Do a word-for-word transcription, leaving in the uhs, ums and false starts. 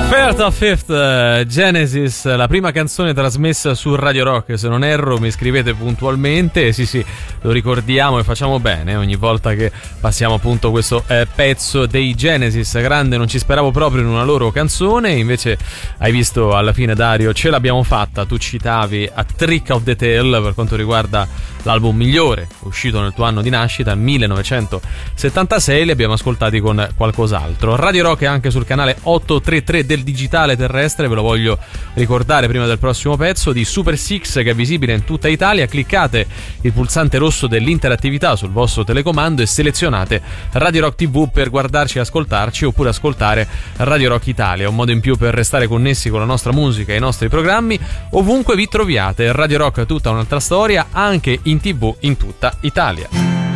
Fatal Fifth, uh, Genesis, la prima canzone trasmessa su Radio Rock, se non erro mi scrivete puntualmente, sì sì, lo ricordiamo e facciamo bene ogni volta che passiamo appunto questo eh, pezzo dei Genesis. Grande, non ci speravo proprio in una loro canzone, invece hai visto alla fine, Dario, ce l'abbiamo fatta. Tu citavi A Trick of the Tail per quanto riguarda l'album migliore uscito nel tuo anno di nascita, millenovecentosettantasei, li abbiamo ascoltati con qualcos'altro. Radio Rock è anche sul canale ottocentotrentatré del digitale terrestre, ve lo voglio ricordare prima del prossimo pezzo, di Super Six, che è visibile in tutta Italia. Cliccate il pulsante rosso dell'interattività sul vostro telecomando e selezionate Radio Rock tivù per guardarci e ascoltarci, oppure ascoltare Radio Rock Italia, un modo in più per restare connessi con la nostra musica e i nostri programmi ovunque vi troviate. Radio Rock, tutta un'altra storia, anche in tivù in tutta Italia.